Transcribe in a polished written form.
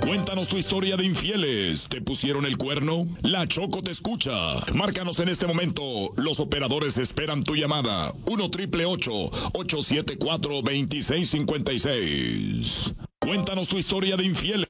Cuéntanos tu historia de infieles. ¿Te pusieron el cuerno? La Choco te escucha. Márcanos en este momento. Los operadores esperan tu llamada. 1-888-874-2656. Cuéntanos tu historia de infieles.